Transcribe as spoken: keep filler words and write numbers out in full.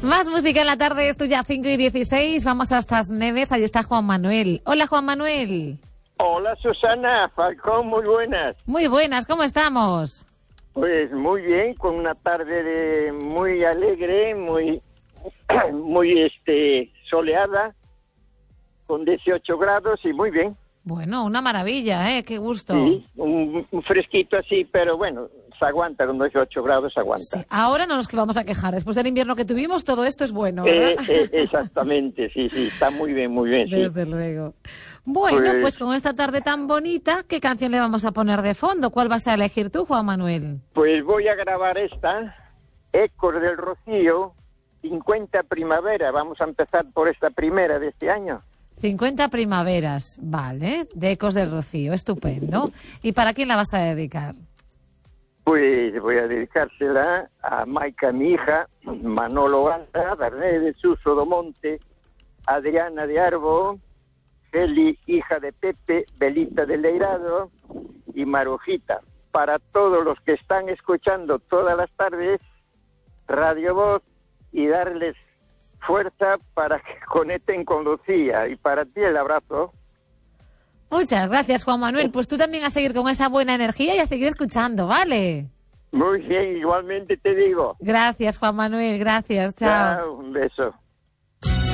Más música en la tarde, es tuya, cinco y dieciséis. Vamos hasta las Neves, ahí está Juan Manuel. Hola, Juan Manuel. Hola, Susana Falcón, muy buenas. Muy buenas, ¿cómo estamos? Pues muy bien, con una tarde de muy alegre, muy, muy este soleada, con dieciocho grados y muy bien. Bueno, una maravilla, ¿eh? Qué gusto. Sí, un, un fresquito así, pero bueno, se aguanta, con dieciocho grados se aguanta. Sí, ahora no nos vamos a quejar, después del invierno que tuvimos, todo esto es bueno, ¿verdad? Eh, eh, exactamente, sí, sí, está muy bien, muy bien, sí. Desde luego. Bueno, pues... pues con esta tarde tan bonita, ¿qué canción le vamos a poner de fondo? ¿Cuál vas a elegir tú, Juan Manuel? Pues voy a grabar esta, Ecos del Rocío, cincuenta primavera. Vamos a empezar por esta primera de este año. cincuenta primaveras, vale, de Ecos del Rocío, estupendo. ¿Y para quién la vas a dedicar? Pues voy a dedicársela a Maica, mi hija, Manolo Ganda, Darné de Suso do Monte, Adriana de Arbo, Feli, hija de Pepe, Belita de Leirado y Marujita. Para todos los que están escuchando todas las tardes Radio Voz y darles fuerza para que conecten con Lucía. Y para ti el abrazo. Muchas gracias, Juan Manuel. Pues tú también a seguir con esa buena energía y a seguir escuchando, ¿vale? Muy bien, igualmente te digo. Gracias, Juan Manuel. Gracias. Chao. Chao, un beso.